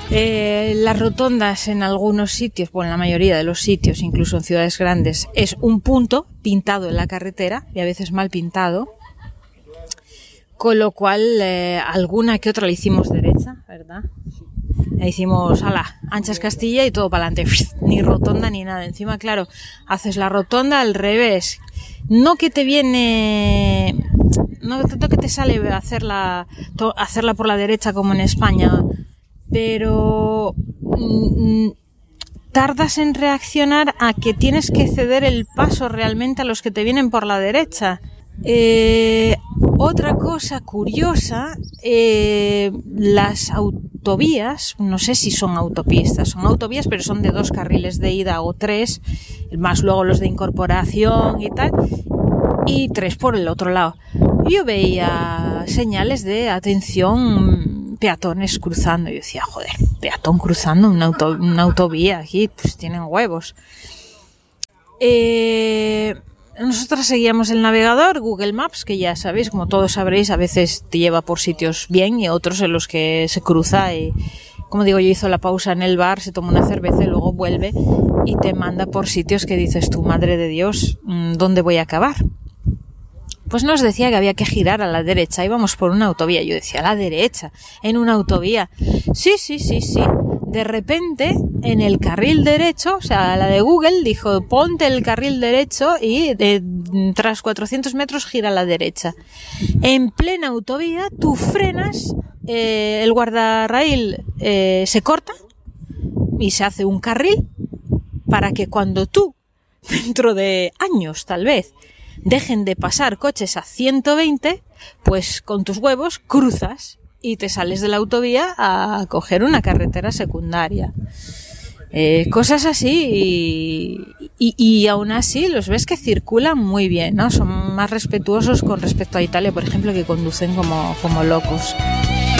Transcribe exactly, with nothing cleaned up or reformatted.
Eh, las rotondas en algunos sitios, bueno, en la mayoría de los sitios, incluso en ciudades grandes, es un punto pintado en la carretera y a veces mal pintado. Con lo cual, eh, alguna que otra le hicimos derecha, ¿verdad? Le hicimos, ala, anchas Castilla y todo para adelante, ni rotonda ni nada. Encima, claro, haces la rotonda al revés. No que te viene, no tanto que te sale hacerla, to, hacerla por la derecha como en España, pero mmm, tardas en reaccionar a que tienes que ceder el paso realmente a los que te vienen por la derecha. Eh, otra cosa curiosa, eh, las autovías, no sé si son autopistas, son autovías, pero son de dos carriles de ida o tres, más luego los de incorporación y tal, y tres por el otro lado. Yo veía señales de atención, peatones cruzando, y yo decía, joder, peatón cruzando una, auto, una autovía aquí, pues tienen huevos. Eh... Nosotros seguíamos el navegador, Google Maps, que ya sabéis, como todos sabréis, a veces te lleva por sitios bien y otros en los que se cruza y, como digo, yo hizo la pausa en el bar, se toma una cerveza y luego vuelve y te manda por sitios que dices tú, madre de Dios, ¿dónde voy a acabar? Pues nos decía que había que girar a la derecha, íbamos por una autovía. Yo decía, a la derecha, en una autovía. Sí, sí, sí, sí. De repente, en el carril derecho, o sea, la de Google dijo, ponte el carril derecho y de, tras cuatrocientos metros gira a la derecha. En plena autovía, tú frenas, eh, el guardarraíl eh, se corta y se hace un carril para que cuando tú, dentro de años tal vez, dejen de pasar coches a ciento veinte, pues con tus huevos cruzas y te sales de la autovía a coger una carretera secundaria. Eh, cosas así y, y, y aún así los ves que circulan muy bien, ¿no? Son más respetuosos con respecto a Italia, por ejemplo, que conducen como, como locos.